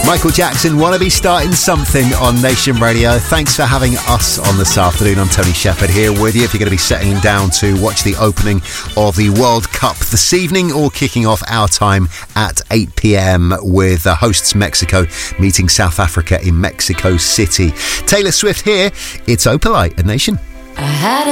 Michael Jackson, Wanna Be Starting Something on Nation Radio. Thanks for having us on this afternoon. I'm Tony Shepherd here with you. If you're going to be settling down to watch the opening of the World Cup this evening, or kicking off our time at 8 p.m. with hosts Mexico meeting South Africa in Mexico City. Taylor Swift here. It's Opalite at Nation.